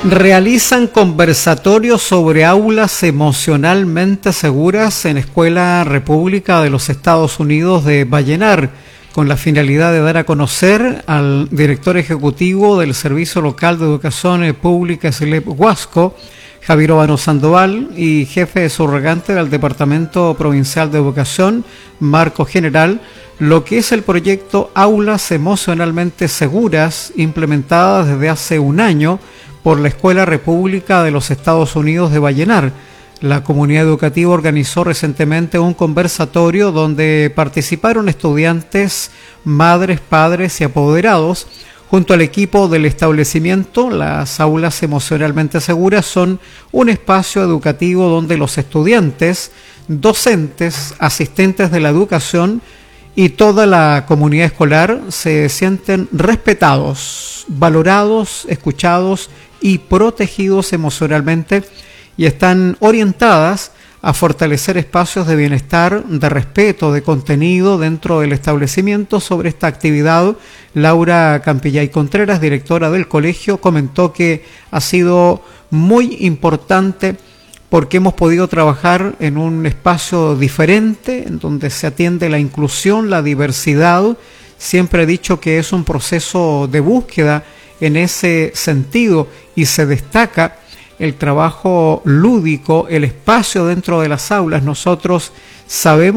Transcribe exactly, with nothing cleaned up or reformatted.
Realizan conversatorios sobre aulas emocionalmente seguras en Escuela República de los Estados Unidos de Vallenar, con la finalidad de dar a conocer al director ejecutivo del Servicio Local de Educación Pública SLEP Huasco, Javier Obano Sandoval, y jefe subrogante del Departamento Provincial de Educación, Marco General, lo que es el proyecto Aulas Emocionalmente Seguras, implementadas desde hace un año por la Escuela República de los Estados Unidos de Vallenar. La comunidad educativa organizó recientemente un conversatorio donde participaron estudiantes, madres, padres y apoderados. Junto al equipo del establecimiento, las aulas emocionalmente seguras son un espacio educativo donde los estudiantes, docentes, asistentes de la educación y toda la comunidad escolar se sienten respetados, valorados, escuchados y protegidos emocionalmente, y están orientadas a fortalecer espacios de bienestar, de respeto, de contenido dentro del establecimiento. Sobre esta actividad, Laura Campillay Contreras, directora del colegio, comentó que ha sido muy importante porque hemos podido trabajar en un espacio diferente, en donde se atiende la inclusión, la diversidad. Siempre he dicho que es un proceso de búsqueda en ese sentido, y se destaca el trabajo lúdico, el espacio dentro de las aulas. Nosotros sabemos